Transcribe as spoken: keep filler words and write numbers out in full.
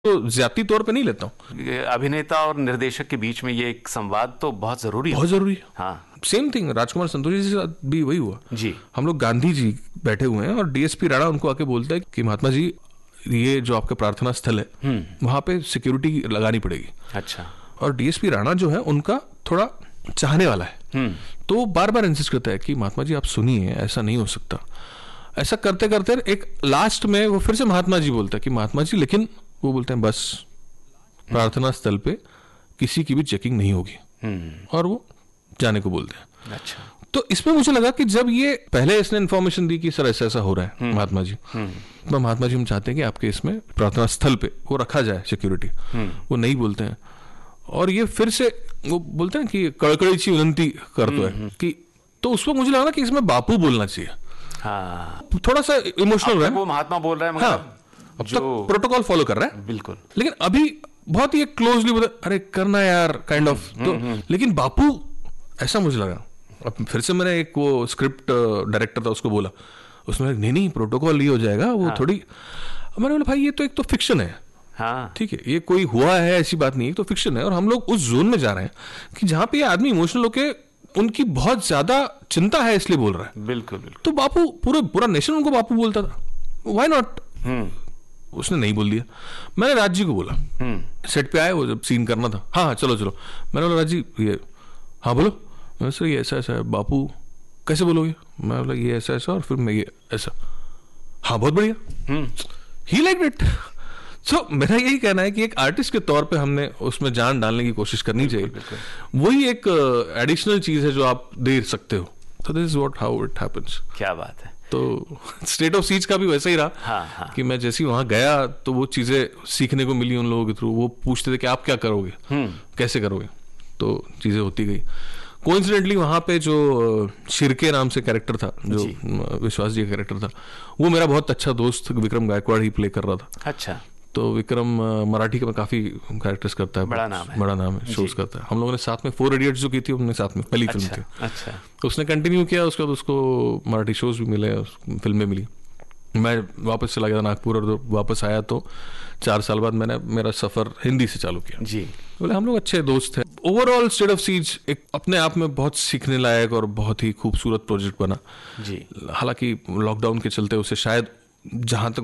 तो ज्यादती तौर पे नहीं लेता हूँ। अभिनेता और निर्देशक के बीच में ये एक संवाद तो बहुत जरूरी है। बहुत जरूरी है। हाँ, सेम थिंग राजकुमार संतोषी जी के साथ भी वही हुआ जी। हम लोग गांधी जी बैठे हुए हैं और डीएसपी राणा उनको आके बोलता है कि महात्मा जी ये जो आपका प्रार्थना स्थल है वहां पे सिक्योरिटी लगानी पड़ेगी। अच्छा। और डीएसपी राणा जो है उनका थोड़ा चाहने वाला है, तो बार बार इंसिस्ट करता है कि महात्मा जी आप सुनिए, ऐसा नहीं हो सकता। ऐसा करते करते एक लास्ट में वो फिर से महात्मा जी बोलता है कि महात्मा जी, लेकिन वो बोलते हैं बस प्रार्थना स्थल पे किसी की भी चेकिंग नहीं होगी, और वो जाने को बोलते हैं। अच्छा। तो इसमें मुझे लगा कि जब ये पहले इसने इन्फॉर्मेशन दी कि सर ऐसा ऐसा हो रहा है महात्मा जी, तो महात्मा जी हम चाहते हैं कि आपके इसमें प्रार्थना स्थल पे वो रखा जाए सिक्योरिटी, वो नहीं बोलते हैं। और ये फिर से वो बोलते हैं कि कड़कड़ी ची विनती करते हैं कि, तो उस वक्त मुझे लगा कि इसमें बापू बोलना चाहिए। हाँ, थोड़ा सा इमोशनल रहा है। वो महात्मा बोल रहा है मगर हाँ, अब तक प्रोटोकॉल फॉलो कर रहा है बिल्कुल, लेकिन अभी बहुत ही क्लोजली बोला अरे करना यार काइंड ऑफ। तो लेकिन बापू ऐसा मुझे लगा। अब फिर से मैंने एक वो स्क्रिप्ट डायरेक्टर था उसको बोला, उसमें नहीं नहीं प्रोटोकॉल ये हो जाएगा वो। हाँ। थोड़ी मैंने बोला भाई ये तो एक तो फिक्शन है। हाँ, ठीक है, ये कोई हुआ है ऐसी बात नहीं है, तो फिक्शन है। और हम लोग उस जोन में जा रहे हैं कि जहां पे ये आदमी इमोशनल होके उनकी बहुत ज्यादा चिंता है इसलिए बोल रहा है। बिल्कुल बिल्कुल। तो बापू पूरा पूरा नेशन उनको बापू बोलता था, व्हाई नॉट। उसने नहीं बोल दिया। मैंने राज जी को बोला, सेट पे आए वो जब सीन करना था, हाँ हाँ चलो चलो। मैंने बोला राज जी ये, हाँ बोलो। मैं सर ये ऐसा ऐसा है। बापू कैसे बोलोगे? मैं बोला ये ऐसा ऐसा और फिर मैं ये ऐसा। हाँ बहुत बढ़िया, ही लाइक इट। सो मेरा यही कहना है कि एक आर्टिस्ट के तौर पे हमने उसमें जान डालने की कोशिश करनी चाहिए। वही एक एडिशनल uh, चीज है जो आप दे सकते हो। तो this is what how it happens. क्या बात है। तो स्टेट ऑफ सीज का भी वैसा ही रहा। हाँ, हाँ। कि मैं जैसे ही वहां गया तो वो चीजें सीखने को मिली उन लोगों के थ्रू। वो पूछते थे कि आप क्या करोगे, कैसे करोगे, तो चीजें होती गई। कोइंसिडेंटली वहां पे जो शिरके नाम से कैरेक्टर था, जो विश्वास जी का कैरेक्टर था, वो मेरा बहुत अच्छा दोस्त विक्रम गायकवाड़ ही प्ले कर रहा था। अच्छा। तो विक्रम मराठी का मैं काफी कैरेक्टर्स करता है, बड़ा नाम है, बड़ा नाम है, शोज करता है। हम लोगों ने साथ में फोर इडियट्स जो की थी हमने साथ में पहली फिल्म थी। अच्छा। तो उसने कंटिन्यू किया, उसके बाद उसको मराठी शोज भी मिले, फिल्में मिली। मैं वापस चला गया नागपुर, और वापस आया तो चार साल बाद मैंने मेरा सफर हिंदी से चालू किया। जी। बोले हम लोग अच्छे दोस्त हैं। ओवरऑल स्टेट ऑफ सीज एक अपने आप में बहुत सीखने लायक और बहुत ही खूबसूरत प्रोजेक्ट बना। जी। हालांकि लॉकडाउन के चलते उसे शायद जहां तक